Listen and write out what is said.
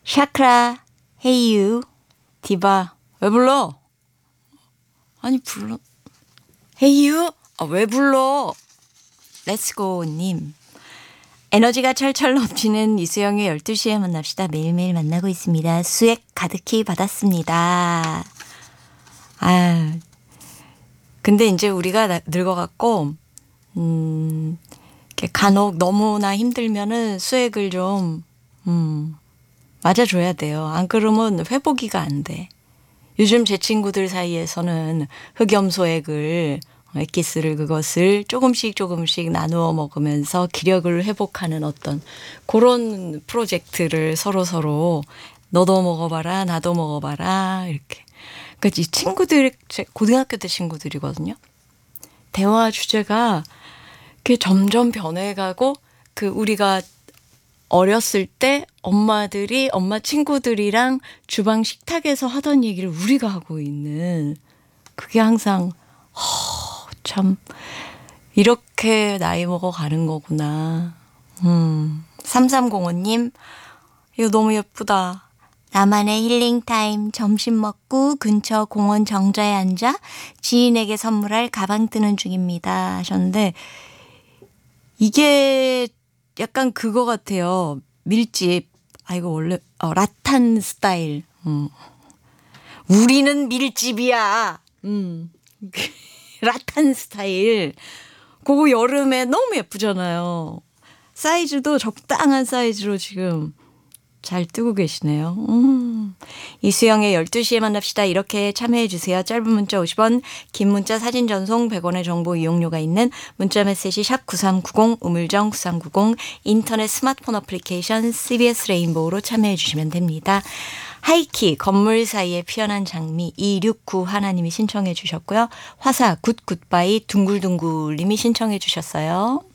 샤크라, Hey You, 디바, 왜 불러? 아니, 불러. Hey You? 왜 불러? Let's go, 님. 에너지가 철철 넘치는 이수영의 12시에 만납시다. 매일매일 만나고 있습니다. 수액 가득히 받았습니다. 근데 이제 우리가 늙어갖고, 이렇게 간혹 너무나 힘들면은 수액을 좀, 맞아줘야 돼요. 안 그러면 회복이가 안 돼. 요즘 제 친구들 사이에서는 흑염소액을 액기스를 그것을 조금씩 나누어 먹으면서 기력을 회복하는 어떤 그런 프로젝트를 서로 너도 먹어봐라 나도 먹어봐라 이렇게. 그러니까 이 친구들 제 고등학교 때 친구들이거든요. 대화 주제가 그게 점점 변해가고 그 우리가 어렸을 때 엄마 친구들이랑 주방 식탁에서 하던 얘기를 우리가 하고 있는 그게 항상 참 이렇게 나이 먹어 가는 거구나. 3305님 이거 너무 예쁘다. 나만의 힐링타임 점심 먹고 근처 공원 정자에 앉아 지인에게 선물할 가방 뜨는 중입니다 하셨는데 이게 약간 그거 같아요. 밀집. 이거 원래 라탄 스타일. 우리는 밀집이야. 라탄 스타일. 그거 여름에 너무 예쁘잖아요. 사이즈도 적당한 사이즈로 지금 잘 뜨고 계시네요. 이수영의 12시에 만납시다. 이렇게 참여해 주세요. 짧은 문자 50원, 긴 문자 사진 전송 100원의 정보 이용료가 있는 문자 메시지 샵 9390, 우물정 9390, 인터넷 스마트폰 어플리케이션 CBS 레인보우로 참여해 주시면 됩니다. 하이키 건물 사이에 피어난 장미 269 하나님이 신청해 주셨고요. 화사 굿굿바이 둥글둥글님이 신청해 주셨어요.